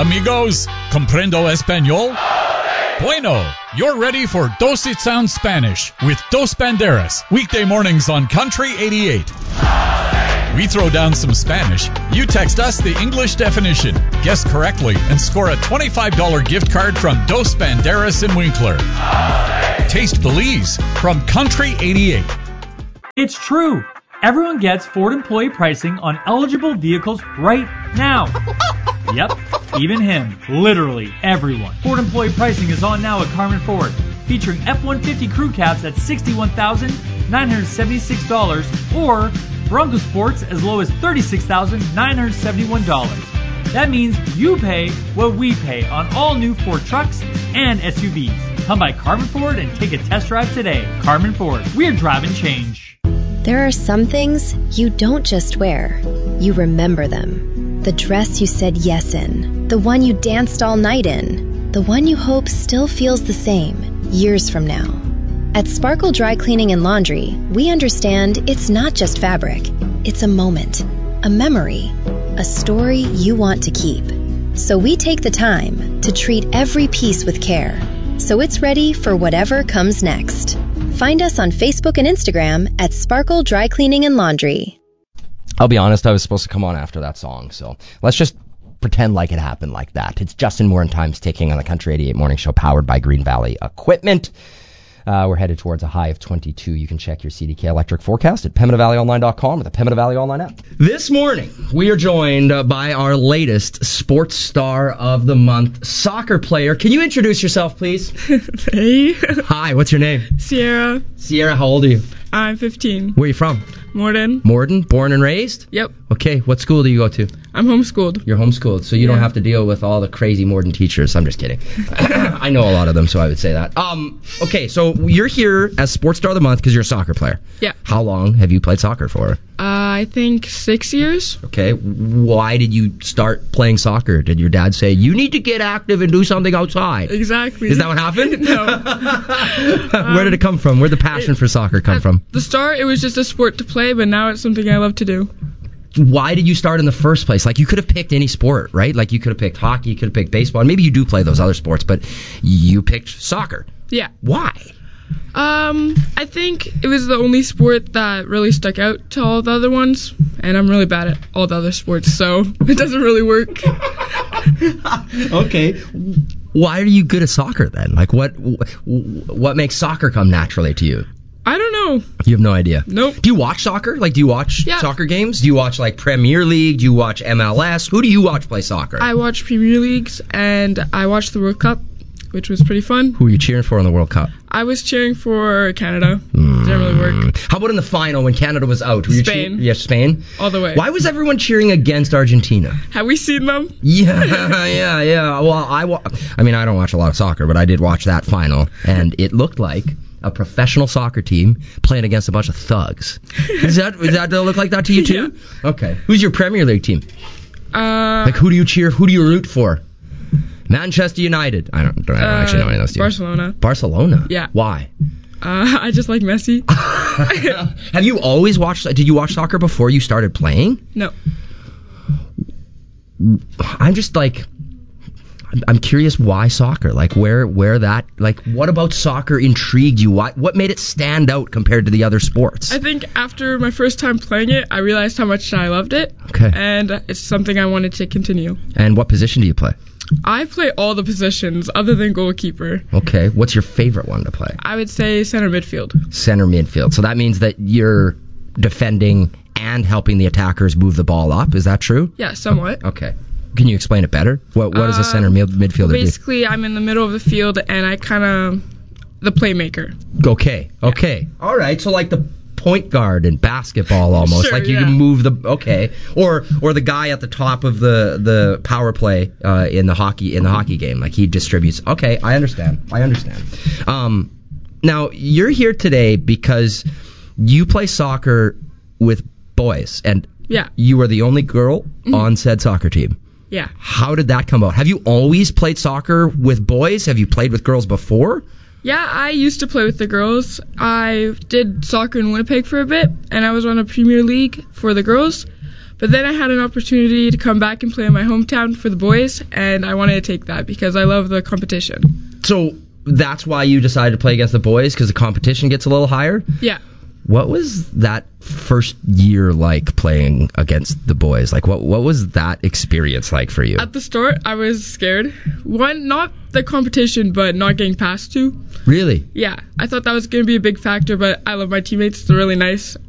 amigos, comprendo español? Bueno, you're ready for Dos It Sounds Spanish with Dos Banderas, weekday mornings on Country 88. We throw down some Spanish, you text us the English definition, guess correctly, and score a $25 gift card from Dos Banderas in Winkler. Taste Belize from Country 88. It's true. Everyone gets Ford employee pricing on eligible vehicles right now. Yep, even him. Literally everyone. Ford employee pricing is on now at Carmen Ford, featuring F-150 crew cabs at $61,976 or Bronco Sports as low as $36,971. That means you pay what we pay on all new Ford trucks and SUVs. Come by Carmen Ford and take a test drive today. Carmen Ford, we're driving change. There are some things you don't just wear, you remember them. The dress you said yes in, the one you danced all night in, the one you hope still feels the same years from now. At Sparkle Dry Cleaning and Laundry, we understand it's not just fabric, it's a moment, a memory, a story you want to keep. So we take the time to treat every piece with care, so it's ready for whatever comes next. Find us on Facebook and Instagram at Sparkle Dry Cleaning and Laundry. I'll be honest, I was supposed to come on after that song, so let's just pretend like it happened like that. It's Justin Moore and Time's Ticking on the Country 88 Morning Show, powered by Green Valley Equipment. We're headed towards a high of 22. You can check your CDK electric forecast at PembinaValleyOnline.com or the Pembina Valley Online app. This morning, we are joined by our latest sports star of the month, soccer player. Can you introduce yourself, please? Hey. Hi, what's your name? Sierra. Sierra, how old are you? I'm 15. Where are you from? Morden. Morden, born and raised? Yep. Okay, what school do you go to? I'm homeschooled. You're homeschooled, so you don't have to deal with all the crazy Morden teachers. I'm just kidding. I know a lot of them, so I would say that. Okay, so you're here as Sports Star of the Month because you're a soccer player. Yeah. How long have you played soccer for? I think 6 years. Okay, why did you start playing soccer? Did your dad say, you need to get active and do something outside? Exactly. Is that what happened? No. Where did it come from? Where'd the passion for soccer come from? At the start, it was just a sport to play, but now it's something I love to do. Why did you start in the first place? Like, you could have picked any sport, right? Like, you could have picked hockey, you could have picked baseball, and maybe you do play those other sports, but you picked soccer. Yeah. Why? I think it was the only sport that really stuck out to all the other ones, and I'm really bad at all the other sports, so it doesn't really work. Okay. Why are you good at soccer then? Like, what makes soccer come naturally to you? I don't know. You have no idea? Nope. Do you watch soccer? Like, do you watch soccer games? Do you watch, like, Premier League? Do you watch MLS? Who do you watch play soccer? I watch Premier Leagues, and I watched the World Cup, which was pretty fun. Who are you cheering for in the World Cup? I was cheering for Canada. Didn't really work. How about in the final when Canada was out? Were Spain. Yes, Spain? All the way. Why was everyone cheering against Argentina? Have we seen them? Yeah. Well, I mean, I don't watch a lot of soccer, but I did watch that final, and it looked like a professional soccer team playing against a bunch of thugs. Does that look like that to you too? Yeah. Okay. Who's your Premier League team? Like, who do you cheer? Who do you root for? Manchester United. I don't actually know any of those teams. Barcelona? Yeah. Why? I just like Messi. Have you always watched? Did you watch soccer before you started playing? No. I'm just like, I'm curious why soccer? Like, where that, like, what about soccer intrigued you? What made it stand out compared to the other sports? I think after my first time playing it, I realized how much I loved it. Okay. And it's something I wanted to continue. And what position do you play? I play all the positions other than goalkeeper. Okay. What's your favorite one to play? I would say center midfield. Center midfield. So that means that you're defending and helping the attackers move the ball up. Is that true? Yeah, somewhat. Okay. Can you explain it better? What does a center midfielder do? Basically, I'm in the middle of the field, and I kind of the playmaker. Okay. All right. So like the point guard in basketball almost. Sure, like you can move the... Okay. Or the guy at the top of the power play in the hockey game. Like he distributes... Okay, I understand. Now, you're here today because you play soccer with boys, and you were the only girl on said soccer team. Yeah. How did that come about? Have you always played soccer with boys? Have you played with girls before? Yeah, I used to play with the girls. I did soccer in Winnipeg for a bit, and I was on a Premier League for the girls. But then I had an opportunity to come back and play in my hometown for the boys, and I wanted to take that because I love the competition. So that's why you decided to play against the boys, because the competition gets a little higher? Yeah. What was that first year like playing against the boys? Like, what was that experience like for you? At the start, I was scared. One, not the competition, but not getting past two. Really? Yeah, I thought that was going to be a big factor, but I love my teammates. They're really nice,